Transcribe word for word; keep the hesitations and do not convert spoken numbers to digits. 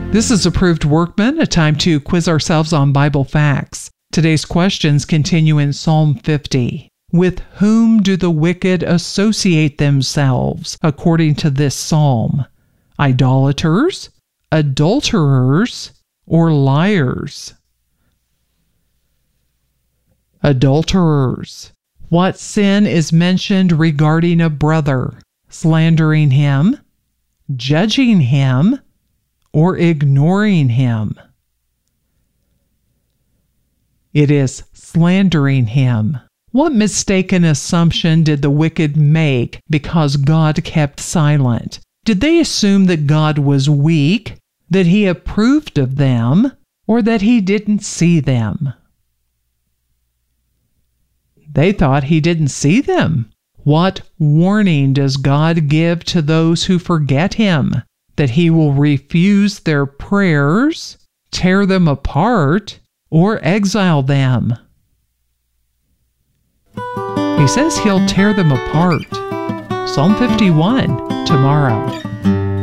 This is Approved Workman, a time to quiz ourselves on Bible facts. Today's questions continue in Psalm fifty. With whom do the wicked associate themselves, according to this psalm? Idolaters, adulterers, or liars? Adulterers. What sin is mentioned regarding a brother? Slandering him, judging him, or ignoring him? It is slandering him. What mistaken assumption did the wicked make because God kept silent? Did they assume that God was weak, that he approved of them, or that he didn't see them? They thought he didn't see them. What warning does God give to those who forget him? That he will refuse their prayers, tear them apart, or exile them? He says he'll tear them apart. Psalm fifty-one, tomorrow.